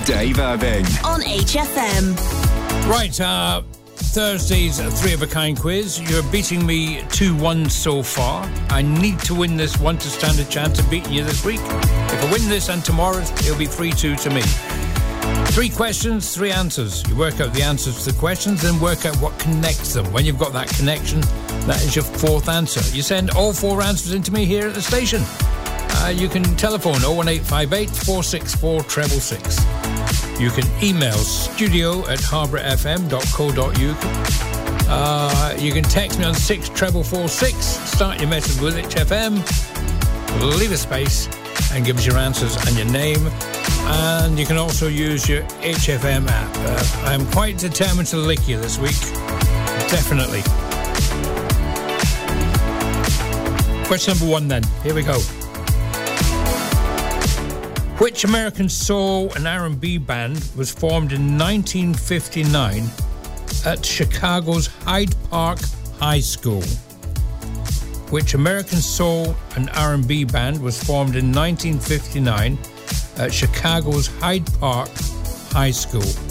Dave Irving on HFM. Right, Thursday's three-of-a-kind quiz. You're beating me 2-1 so far. I need to win this one to stand a chance of beating you this week. If I win this and tomorrow's, it'll be 3-2 to me. 3 questions, 3 answers. You work out the answers to the questions, then work out what connects them. When you've got that connection, that is your 4th answer. You send all 4 answers into me here at the station. You can telephone 01858 464 666. You can email studio@harbourfm.co.uk. You can text me on 64446. Start your message with HFM. Leave a space and give us your answers and your name. And you can also use your HFM app. I'm quite determined to lick you this week. Definitely. Question number 1 then. Here we go. Which American soul and R&B band was formed in 1959 at Chicago's Hyde Park High School? Which American soul and R&B band was formed in 1959 at Chicago's Hyde Park High School?